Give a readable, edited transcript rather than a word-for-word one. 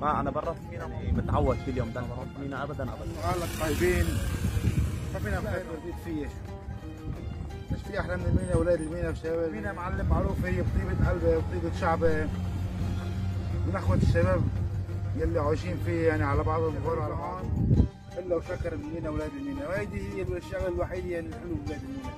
ما انا برا في مينا يعني متعود كل يوم ده بروح مينا ابدا ابدا. قالك طيبين ما فينا بخير بزيد فيه. مش في احلى من المينا اولاد المينا والشباب. المينا معلم معروف هي بطيبه قلبه وطيبه شعبه ونخوه الشباب يلي عايشين فيه يعني على بعضهم بيفروا على بعض الا وشكر المينا اولاد المينا، وهيدي هي الشغله الوحيده يعني الحلو بولاد المينا.